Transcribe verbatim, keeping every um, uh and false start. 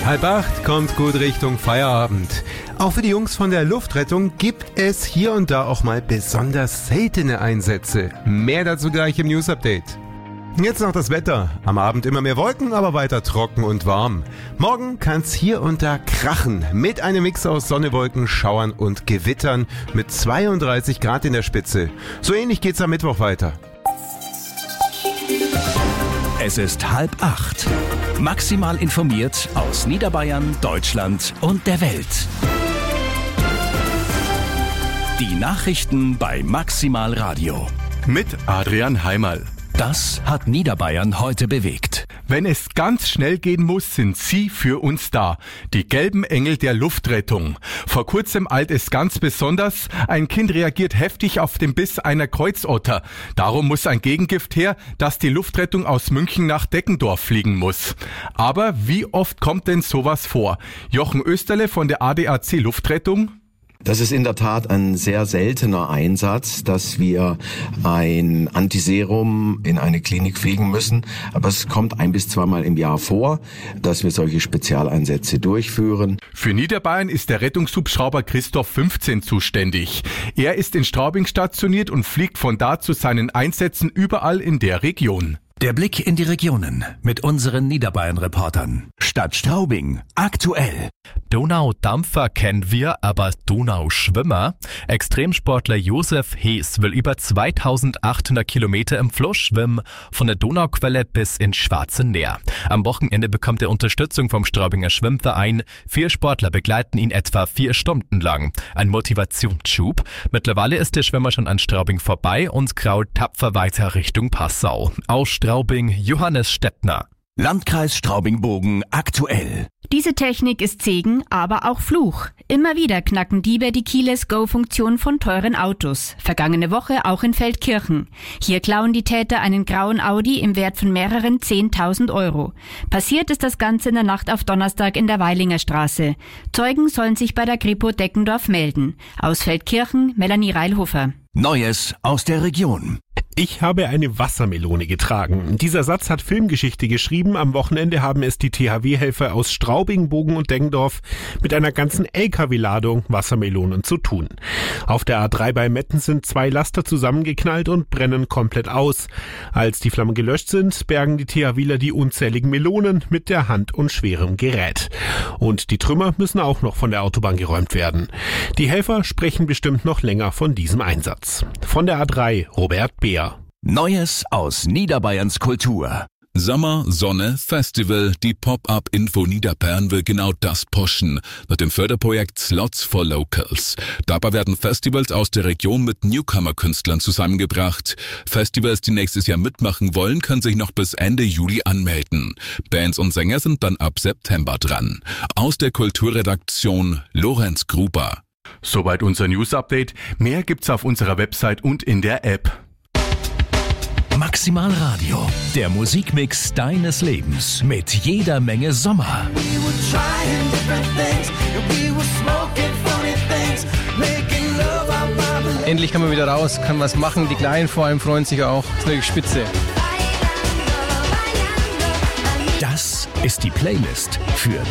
Halb acht kommt gut Richtung Feierabend. Auch für die Jungs von der Luftrettung gibt es hier und da auch mal besonders seltene Einsätze. Mehr dazu gleich im News-Update. Jetzt noch das Wetter. Am Abend immer mehr Wolken, aber weiter trocken und warm. Morgen kann's hier und da krachen. Mit einem Mix aus Sonne, Wolken, Schauern und Gewittern mit zweiunddreißig Grad in der Spitze. So ähnlich geht's am Mittwoch weiter. Es ist halb acht. Maximal informiert aus Niederbayern, Deutschland und der Welt. Die Nachrichten bei Maximal Radio. Mit Adrian Heimerl. Das hat Niederbayern heute bewegt. Wenn es ganz schnell gehen muss, sind Sie für uns da. Die gelben Engel der Luftrettung. Vor kurzem eilt es ganz besonders. Ein Kind reagiert heftig auf den Biss einer Kreuzotter. Darum muss ein Gegengift her, dass die Luftrettung aus München nach Deckendorf fliegen muss. Aber wie oft kommt denn sowas vor? Jochen Österle von der A D A C Luftrettung. Das ist in der Tat ein sehr seltener Einsatz, dass wir ein Antiserum in eine Klinik fliegen müssen. Aber es kommt ein bis zweimal im Jahr vor, dass wir solche Spezialeinsätze durchführen. Für Niederbayern ist der Rettungshubschrauber Christoph fünfzehn zuständig. Er ist in Straubing stationiert und fliegt von da zu seinen Einsätzen überall in der Region. Der Blick in die Regionen mit unseren Niederbayern-Reportern. Stadt Straubing, aktuell. Donaudampfer kennen wir, aber Donauschwimmer? Extremsportler Josef Hees will über zweitausendachthundert Kilometer im Fluss schwimmen, von der Donauquelle bis ins Schwarze Meer. Am Wochenende bekommt er Unterstützung vom Straubinger Schwimmverein. Vier Sportler begleiten ihn etwa vier Stunden lang. Ein Motivationsschub. Mittlerweile ist der Schwimmer schon an Straubing vorbei und krault tapfer weiter Richtung Passau. Aus Straubing, Johannes Stettner. Landkreis Straubing-Bogen, aktuell. Diese Technik ist Segen, aber auch Fluch. Immer wieder knacken Diebe die Keyless-Go-Funktion von teuren Autos. Vergangene Woche auch in Feldkirchen. Hier klauen die Täter einen grauen Audi im Wert von mehreren zehntausend Euro. Passiert ist das Ganze in der Nacht auf Donnerstag in der Weilinger Straße. Zeugen sollen sich bei der Kripo Deckendorf melden. Aus Feldkirchen, Melanie Reilhofer. Neues aus der Region. Ich habe eine Wassermelone getragen. Dieser Satz hat Filmgeschichte geschrieben. Am Wochenende haben es die T H W-Helfer aus Straubing, Bogen und Deckendorf mit einer ganzen L K W-Ladung Wassermelonen zu tun. Auf der A drei bei Metten sind zwei Laster zusammengeknallt und brennen komplett aus. Als die Flammen gelöscht sind, bergen die THWler die unzähligen Melonen mit der Hand und schwerem Gerät. Und die Trümmer müssen auch noch von der Autobahn geräumt werden. Die Helfer sprechen bestimmt noch länger von diesem Einsatz. Von der A drei, Robert Beer. Neues aus Niederbayerns Kultur. Sommer, Sonne, Festival, die Pop-Up-Info Niederbayern will genau das pushen mit dem Förderprojekt Slots for Locals. Dabei werden Festivals aus der Region mit Newcomer-Künstlern zusammengebracht. Festivals, die nächstes Jahr mitmachen wollen, können sich noch bis Ende Juli anmelden. Bands und Sänger sind dann ab September dran. Aus der Kulturredaktion Lorenz Gruber. Soweit unser News-Update. Mehr gibt's auf unserer Website und in der App. Maximal Radio, der Musikmix deines Lebens mit jeder Menge Sommer. Endlich kann man wieder raus, kann was machen, die Kleinen vor allem freuen sich auch, das ist natürlich spitze. Das ist die Playlist für